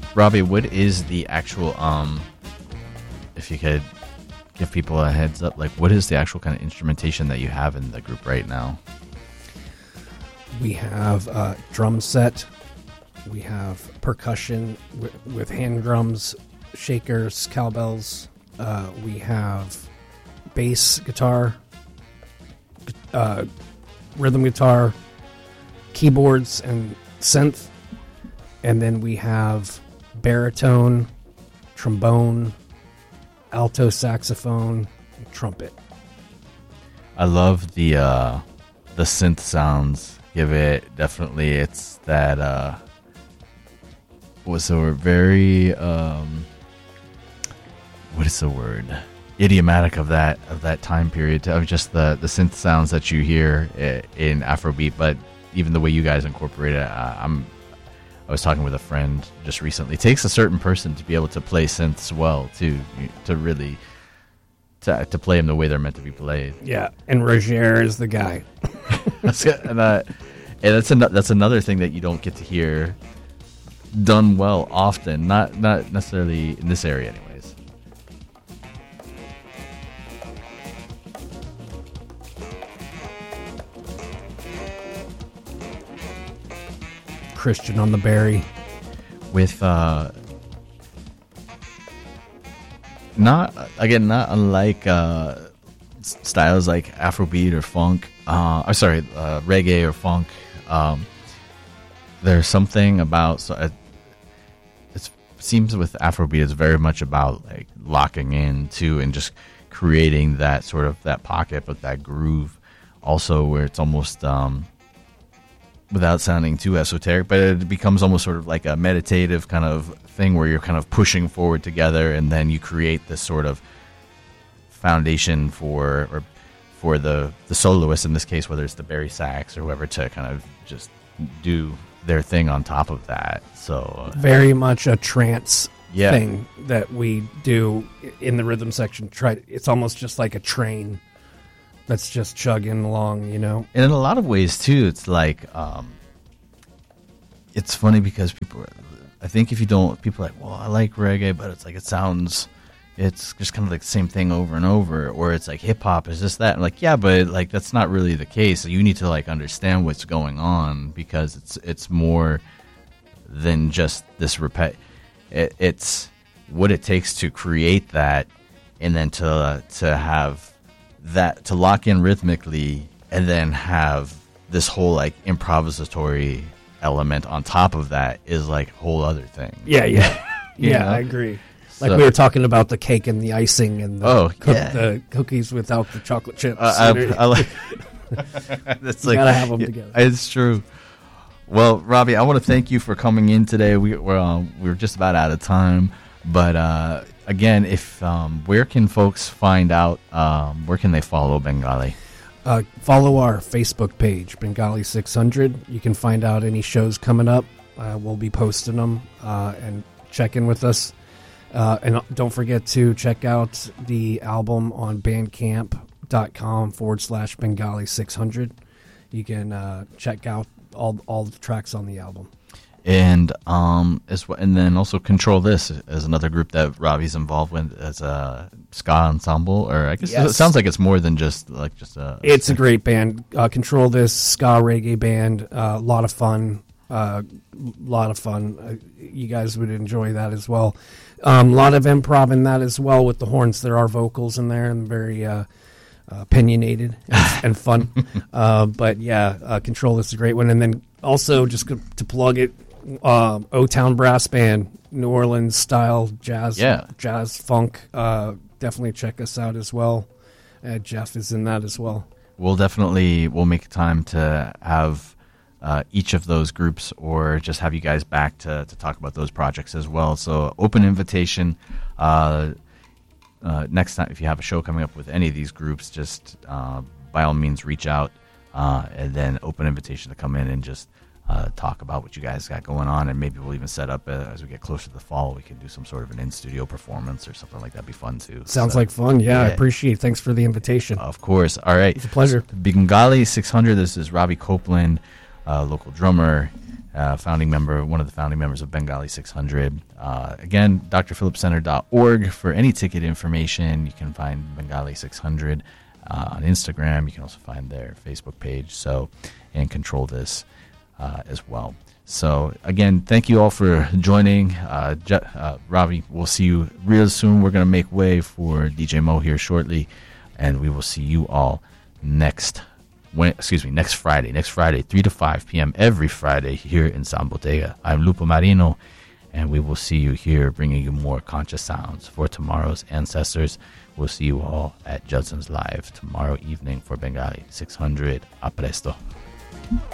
Robbie, what is the actual, if you could give people a heads up, like what is the actual kind of instrumentation that you have in the group right now? We have a drum set. We have percussion with hand drums, shakers, cowbells. We have bass guitar, rhythm guitar, keyboards, and synth. And then we have baritone, trombone, alto saxophone, and trumpet. I love the synth sounds. Give it definitely. It's that was the word very what is the word? Idiomatic of that time period of just the synth sounds that you hear in Afrobeat, but even the way you guys incorporate it. I was talking with a friend just recently. It takes a certain person to be able to play synths well, to really to play them the way they're meant to be played. Yeah, and Roger is the guy. And that's another thing that you don't get to hear done well often. Not necessarily in this area, anyways. Christian on the Barry. With not unlike styles like Afrobeat or funk, reggae or funk. There's something about it seems with Afrobeat it's very much about like locking in to and just creating that sort of that pocket, but that groove also where it's almost without sounding too esoteric, but it becomes almost sort of like a meditative kind of thing where you're kind of pushing forward together, and then you create this sort of foundation for the soloist in this case, whether it's the Barry sax or whoever, to kind of just do their thing on top of that. So very much a trance thing that we do in the rhythm section. It's almost just like a train that's just chugging along, you know. And in a lot of ways too, it's like it's funny because people are like, well, I like reggae, but it's like it's just kind of like the same thing over and over, or it's like hip hop is just that. I'm like, yeah, but like that's not really the case. You need to like understand what's going on, because it's more than just this it's what it takes to create that, and then to have that, to lock in rhythmically, and then have this whole like improvisatory element on top of that is like a whole other thing. Yeah, I agree. Like we were talking about the cake and the icing and the cookies without the chocolate chips. I like that's like, gotta have them together. It's true. Well, Robbie, I want to thank you for coming in today. We're just about out of time, but again, if where can folks find out? Where can they follow Bengali? Follow our Facebook page, Bengali 600. You can find out any shows coming up. We'll be posting them and check in with us. And don't forget to check out the album on bandcamp.com/Bengali 600. You can check out all the tracks on the album. And and then also Control This as another group that Robbie's involved with as a ska ensemble, or I guess it sounds like it's more than just a. It's a great band. Control This, ska reggae band. A lot of fun. You guys would enjoy that as well. A lot of improv in that as well with the horns. There are vocals in there and very opinionated and fun. But yeah, Control This is a great one. And then also just to plug it, O-Town Brass Band, New Orleans style jazz funk. Definitely check us out as well. Jeff is in that as well. We'll make time to have each of those groups, or just have you guys back to talk about those projects as well. So open invitation. Next time, if you have a show coming up with any of these groups, just by all means reach out, and then open invitation to come in and just talk about what you guys got going on, and maybe we'll even set up as we get closer to the fall, we can do some sort of an in-studio performance or something like that. Be fun too. Sounds like fun. Yeah, I appreciate it. Thanks for the invitation. Of course. All right. It's a pleasure. Bengali 600. This is Robbie Copeland, local drummer, one of the founding members of Bengali 600. Again, drphillipscenter.org for any ticket information. You can find Bengali 600 on Instagram. You can also find their Facebook page. And Control This as well. So again, thank you all for joining. Ravi, we'll see you real soon. We're going to make way for DJ Mo here shortly, and we will see you all next Friday, 3 to 5 p.m. every Friday here in San Bottega. I'm Lupo Marino, and we will see you here bringing you more conscious sounds for tomorrow's ancestors. We'll see you all at Judson's Live tomorrow evening for Bengali 600. A presto.